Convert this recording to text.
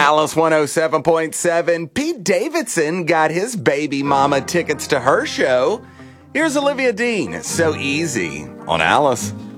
Alice 107.7. Pete Davidson got his baby mama tickets to her show. Here's Olivia Dean. It's So Easy on Alice.